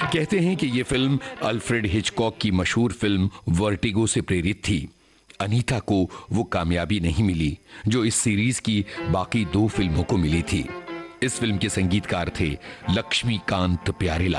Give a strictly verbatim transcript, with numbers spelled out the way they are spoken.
कहते हैं कि यह फिल्म अल्फ्रेड हिचकॉक की मशहूर फिल्म वर्टिगो से प्रेरित थी। अनीता को वो कामयाबी नहीं मिली जो इस सीरीज की बाकी दो फिल्मों को मिली थी। इस फिल्म के संगीतकार थे लक्ष्मीकांत प्यारेलाल।